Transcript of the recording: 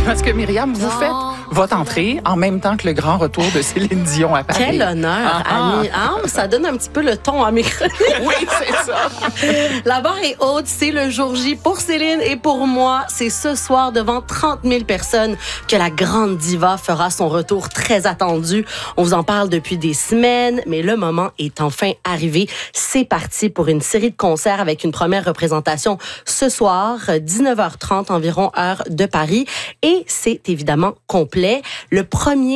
Parce que Myriam, vous faites votre entrée en même temps que le grand retour de Céline Dion à Paris. Quel honneur, Annie. Ça donne un petit peu le ton à mes chroniques. Oui, c'est ça. La barre est haute, c'est le jour J pour Céline et pour moi. C'est ce soir devant 30 000 personnes que la grande diva fera son retour très attendu. On vous en parle depuis des semaines, mais le moment est enfin arrivé. C'est parti pour une série de concerts avec une première représentation ce soir, 19h30 environ, heure de Paris. Et c'est évidemment complet. Le premier